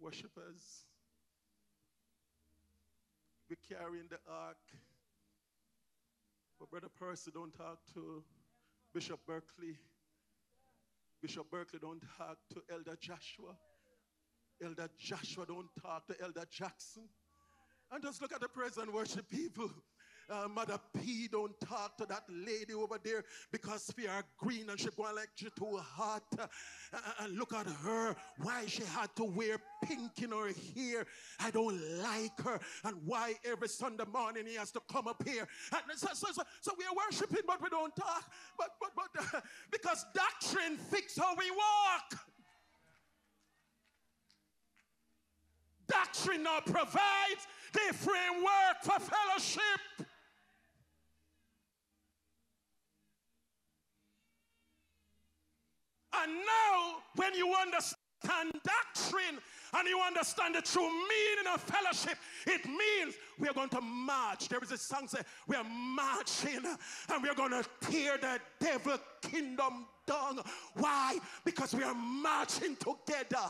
Worshippers, we're carrying the ark. But Brother Percy, don't talk to Bishop Berkeley. Bishop Berkeley, don't talk to Elder Joshua. Elder Joshua, don't talk to Elder Jackson. And just look at the praise and worship people. Mother P, don't talk to that lady over there because we are green and she going like she too hot. And look at her, why she had to wear pink in her hair. I don't like her. And why every Sunday morning he has to come up here. And so we are worshiping, but we don't talk. But because doctrine fix how we walk. Doctrine now provides the framework for fellowship. And now, when you understand doctrine and you understand the true meaning of fellowship, it means we are going to march. There is a song that we are marching and we are going to tear the devil kingdom down. Why? Because we are marching together.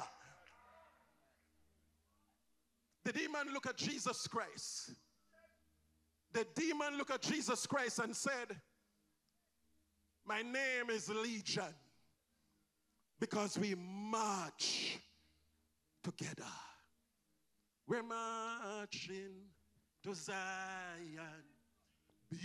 The demon looked at Jesus Christ. The demon looked at Jesus Christ and said, my name is Legion because we march together. We're marching to Zion.